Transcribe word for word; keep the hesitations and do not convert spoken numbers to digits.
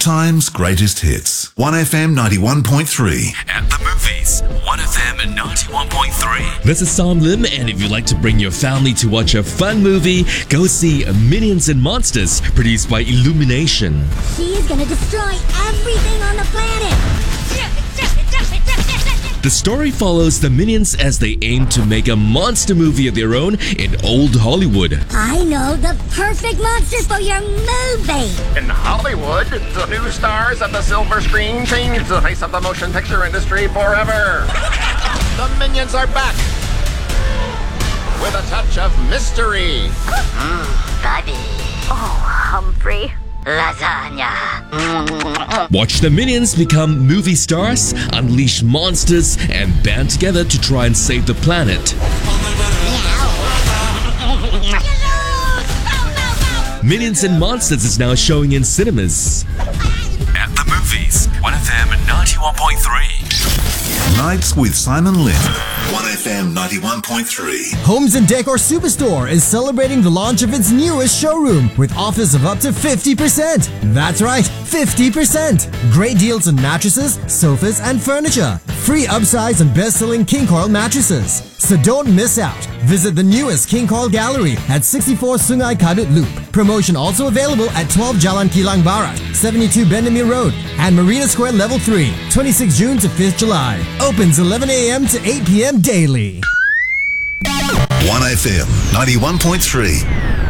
time's greatest hits. one F M ninety-one point three. At the movies, one F M ninety-one point three. This is Sam Lim, and if you'd like to bring your family to watch a fun movie, go see Minions and Monsters, produced by Illumination. She is gonna destroy everything on the planet! The story follows the Minions as they aim to make a monster movie of their own in old Hollywood. I know the perfect monster for your movie! In Hollywood, the new stars of the silver screen change the face of the motion picture industry forever. The Minions are back with a touch of mystery. Mmm, baby. Oh, Humphrey. Lasagna. Watch the Minions become movie stars, unleash monsters, and band together to try and save the planet. Minions and Monsters is now showing in cinemas. At the movies, one F M ninety-one point three. Nights with Simon Lim. one F M ninety-one point three. Homes and Decor Superstore is celebrating the launch of its newest showroom with offers of up to fifty percent. That's right, fifty percent. Great deals on mattresses, sofas, and furniture. Free upsize and best-selling King Coil mattresses. So don't miss out. Visit the newest King Coil Gallery at sixty-four Sungai Kadut Loop. Promotion also available at twelve Jalan Kilang Barat, seventy-two Bendemeer Road, and Marina Square Level three, twenty-sixth June to fifth July. Opens eleven a m to eight p m daily. one F M ninety-one point three.